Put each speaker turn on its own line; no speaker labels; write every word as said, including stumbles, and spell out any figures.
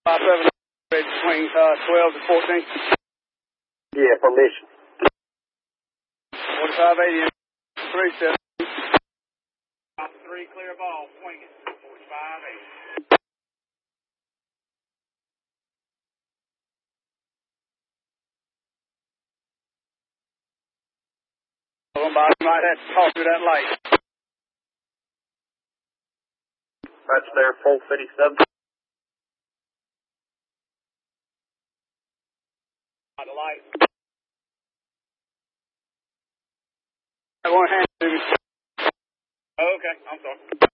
five seven, between uh, twelve to fourteen.
Yeah, permission.
forty-five eighty, three seven. Three clear ball, swing it. forty-five eighty. Somebody might have to talk through that light.
That's there, full fifty-seven.
The light. One hand to me. Okay, I'm sorry.